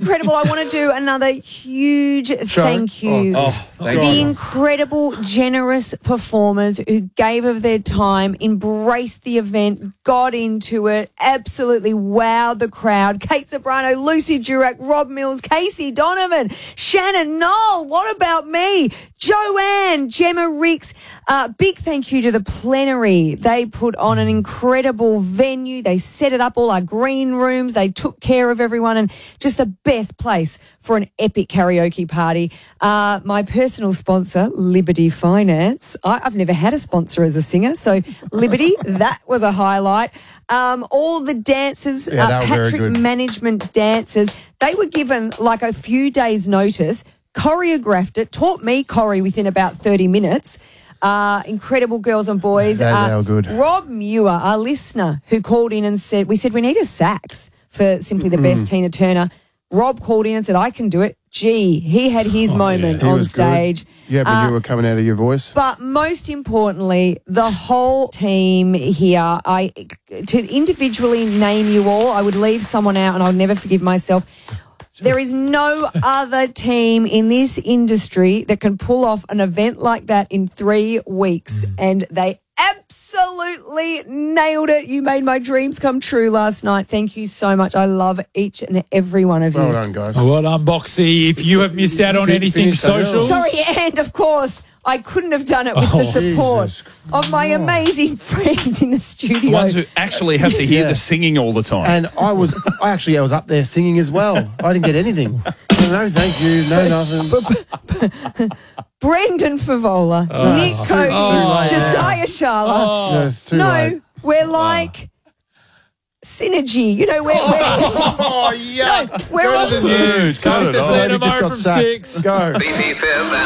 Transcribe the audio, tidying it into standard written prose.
incredible. I want to do another huge thank you. The incredible, generous performers who gave of their time, embraced the event, got into it, absolutely wowed the crowd. Kate Sobrano, Lucy Durack, Rob Mills, Casey Donovan, Shannon Knoll, what about me? Joanne, Gemma Ricks. Big thank you to the Plenary. They put on an incredible venue. They set it up, all our green rooms. They took care of everyone, and just the best place for an epic karaoke party. My personal sponsor, Liberty Finance. I've never had a sponsor as a singer, so Liberty, that was a highlight. All the dancers, Patrick Management dancers, they were given like a few days' notice, choreographed it, taught me choreo within about 30 minutes. Incredible girls and boys. They were good. Rob Muir, our listener, who called in and said, we need a sax for Simply the Best, Tina Turner. Rob called in and said, I can do it. Gee, he had his moment on stage. Good. Yeah, but you were coming out of your voice. But most importantly, the whole team here, to individually name you all, I would leave someone out and I'll never forgive myself. There is no other team in this industry that can pull off an event like that in 3 weeks. And they absolutely nailed it. You made my dreams come true last night. Thank you so much. I love each and every one of you. Well done, guys. Well done, Boxy. If you have missed out on anything social. Sorry, and of course, I couldn't have done it with the support of my amazing friends in the studio. The ones who actually have to hear the singing all the time. And I was up there singing as well. I didn't get anything. No, thank you. No, nothing. Brendan Favola, Nick Cody, Josiah Sharla. Late. We're like synergy. You know, we're yuck. we're Go to the news. Go to the Just got from sacked. 6. Go. BPFM